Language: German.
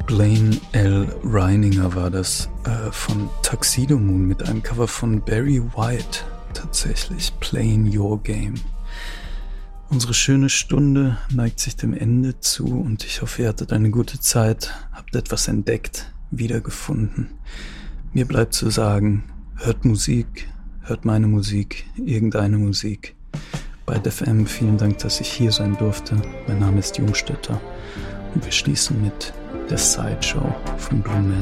Blaine L. Reininger war das von Tuxedo Moon mit einem Cover von Barry White. Tatsächlich, Playing Your Game. Unsere schöne Stunde neigt sich dem Ende zu und ich hoffe, ihr hattet eine gute Zeit, habt etwas entdeckt, wiedergefunden. Mir bleibt zu sagen, hört Musik, hört meine Musik, irgendeine Musik. Bei DFM vielen Dank, dass ich hier sein durfte. Mein Name ist Jungstetter und wir schließen mit der Sideshow von Blue Man.